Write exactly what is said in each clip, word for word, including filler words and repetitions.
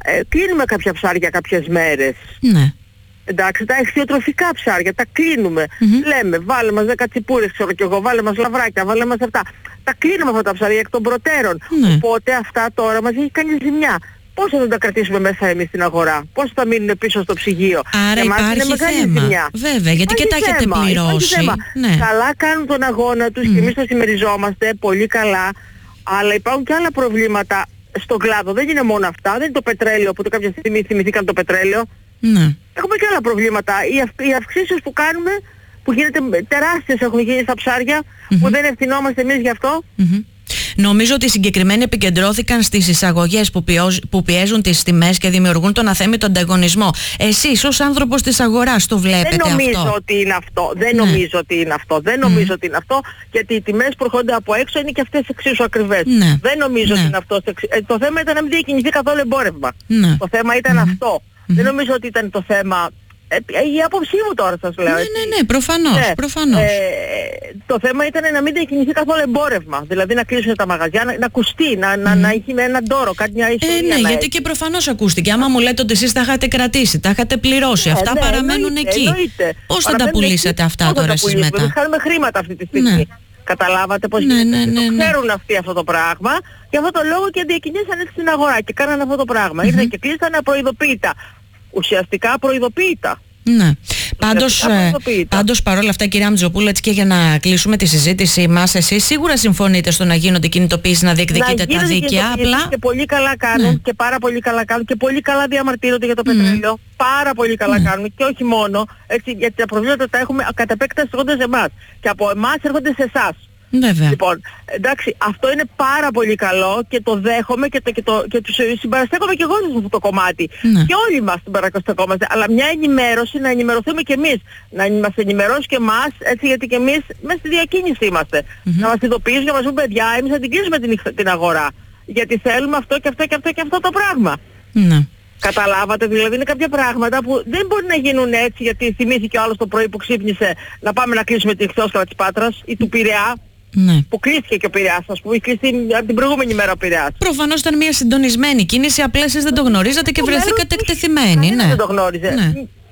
ε, κλείνουμε κάποια ψάρια κάποιες μέρες. Ναι. Εντάξει, τα εχθιοτροφικά ψάρια, τα κλείνουμε. Mm-hmm. Λέμε, βάλε μας δέκα τσιπούρες, ξέρω κι εγώ, βάλε μας λαβράκια, βάλε μας αυτά. Τα κλείνουμε αυτά τα ψάρια εκ των προτέρων. Ναι. Οπότε αυτά τώρα μας έχει κάνει ζημιά. Πώς θα τα κρατήσουμε μέσα εμείς στην αγορά, πώς θα μείνουν πίσω στο ψυγείο. Άρα για μας υπάρχει είναι μεγάλη θέμα. ζημιά. Βέβαια, γιατί υπάρχει και τα έχετε θέμα, πληρώσει. Ναι. Καλά κάνουν τον αγώνα τους mm. και εμείς το συμμεριζόμαστε πολύ καλά, αλλά υπάρχουν και άλλα προβλήματα στον κλάδο. Δεν είναι μόνο αυτά, δεν είναι το πετρέλαιο που το κάποια στιγμή θυμηθήκαν το πετρέλαιο. Ναι. Έχουμε και άλλα προβλήματα. Οι, αυ, οι αυξήσεις που κάνουμε, που γίνεται τεράστιες έχουν γίνει στα ψάρια, mm-hmm. που δεν ευθυνόμαστε εμείς γι' αυτό. Mm-hmm. Νομίζω ότι συγκεκριμένα επικεντρώθηκαν στις εισαγωγές που, που πιέζουν τις τιμές και δημιουργούν τον αθέμητο ανταγωνισμό. Εσείς ως άνθρωπος της αγοράς το βλέπετε αυτό? Δεν νομίζω αυτό. ότι είναι αυτό. Δεν ναι. νομίζω ότι είναι αυτό. Δεν νομίζω mm. ότι είναι αυτό, γιατί οι τιμές που έρχονται από έξω είναι και αυτές εξίσου ακριβές. Ναι. Δεν νομίζω ναι. ότι είναι αυτό. Ε, το θέμα ήταν να μην διακινηθεί καθόλου εμπόρευμα. Ναι. Το θέμα ήταν mm. αυτό. Mm-hmm. Δεν νομίζω ότι ήταν το θέμα... Ε, η άποψή μου τώρα σας λέω. Ναι, ναι, ναι, προφανώς, ναι. προφανώς. Ε, το θέμα ήταν να μην διακινηθεί καθόλου εμπόρευμα. Δηλαδή να κλείσουν τα μαγαζιά, να, να ακουστεί, να, mm. να, να έχει έναν τόρο, κάτι μια ιστορία. Ε, ναι, γιατί έχει. και προφανώς ακούστηκε. Άμα μου λέτε ότι εσείς τα είχατε κρατήσει, τα είχατε πληρώσει, ναι, αυτά ναι, παραμένουν εννοείται, εκεί. Εννοείται. Πώς θα τα πουλήσετε εκεί, αυτά τώρα εσείς μετά? Δεν χάνουμε χρήματα αυτή τη στιγμή. Ναι. Καταλάβατε πώς ναι, γίνεται. Ναι, ναι, ναι, το ξέρουν αυτοί αυτό το πράγμα. Γι' αυτό το λόγο και διακινήσαν έτσι στην αγορά και κάνανε αυτό το πράγμα. Mm-hmm. Ήρθαν και κλείσανε απροειδοποίητα. Ουσιαστικά απροειδοποίητα. Ναι. Πάντως, πάντως παρόλα αυτά, κυρία Μτζοπούλου, έτσι και για να κλείσουμε τη συζήτησή μας, εσείς σίγουρα συμφωνείτε στο να γίνονται κινητοποιήσεις, να διεκδικείτε να τα δίκαια. Απλά... Και πολύ καλά κάνουν, ναι. και πάρα πολύ καλά κάνουν και πολύ καλά διαμαρτύρονται για το πετρέλαιο. Mm. Πάρα πολύ καλά mm. κάνουν και όχι μόνο, έτσι, γιατί τα προβλήματα τα έχουμε κατ' επέκταση έρχονται σε εμάς και από εμάς έρχονται σε εσάς. Βέβαια. Λοιπόν, εντάξει, αυτό είναι πάρα πολύ καλό και το δέχομαι και, το, και, το, και τους συμπαραστέκομαι και εγώ σε αυτό το κομμάτι. Ναι. Και όλοι μας συμπαραστεκόμαστε. Αλλά μια ενημέρωση, να ενημερωθούμε και εμείς. Να μας ενημερώσει και εμάς, έτσι, γιατί και εμείς μέσα στη διακίνηση είμαστε. Mm-hmm. Να μας ειδοποιήσουν και να μας πούν, παιδιά, εμείς θα την κλείσουμε την, την αγορά. Γιατί θέλουμε αυτό και αυτό και αυτό και αυτό το πράγμα. Ναι. Καταλάβατε, δηλαδή είναι κάποια πράγματα που δεν μπορεί να γίνουν έτσι, γιατί θυμήθηκε ο άλλος το πρωί που ξύπνησε να πάμε να κλείσουμε την Ιχθυόσκαλα της Πάτρας ή του Πειραιά. Ναι. Που κλείστηκε και ο Πειραιάς, ας πούμε, κλείστηκε την προηγούμενη μέρα ο Πειραιάς. Προφανώς ήταν μια συντονισμένη κίνηση, απλά εσείς δεν το γνωρίζατε και βρεθήκατε εκτεθειμένοι. Ναι. Δεν το γνώριζε. Ναι.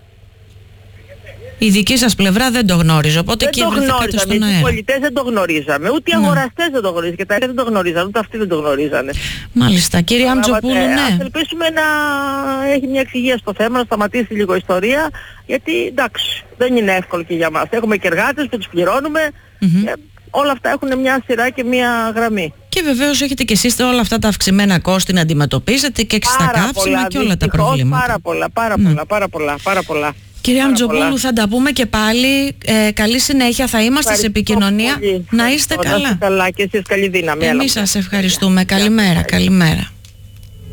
Η δική σας πλευρά δεν το γνώριζε, οπότε δεν και βρεθήκατε στον αέρα. Οι πολιτές δεν το γνωρίζαμε, ούτε οι ναι. αγοραστές δεν το γνωρίζανε και τα έργα δεν το γνωρίζανε, ούτε αυτοί δεν το γνωρίζανε. Μάλιστα. Κυρία Μτζοπούλου, ναι. Ας ελπίσουμε να έχει μια εξηγία στο θέμα, να σταματήσει λίγο η ιστορία, γιατί εντάξει, δεν είναι εύκολο και για μας. Έχουμε και εργάτες που τους πληρώνουμε. Mm-hmm. Και όλα αυτά έχουν μια σειρά και μια γραμμή. Και βεβαίως έχετε και εσείς όλα αυτά τα αυξημένα κόστη να αντιμετωπίζετε και στα κάψιμα και όλα τα προβλήματα. Πάρα πολλά, πάρα πολλά, ναι. πάρα πολλά, πάρα πολλά. Κυρία Μτζοπούλου, θα τα πούμε και πάλι. Ε, καλή συνέχεια, θα είμαστε ευχαριστώ σε επικοινωνία. Πολύ. Να είστε καλά. Να είστε καλά και εσείς καλή δύναμη. Εμείς σας ευχαριστούμε. Καλημέρα, καλημέρα.